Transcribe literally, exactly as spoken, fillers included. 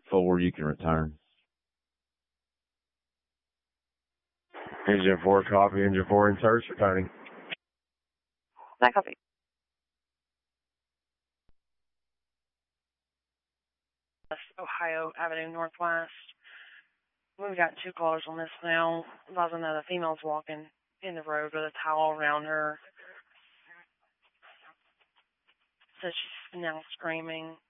four, you can return. Engine four, copy. Engine four in search, returning. That copy. Ohio Avenue Northwest. We've got two callers on this now. Advising that a female's walking in the road with a towel around her. Says she's now screaming.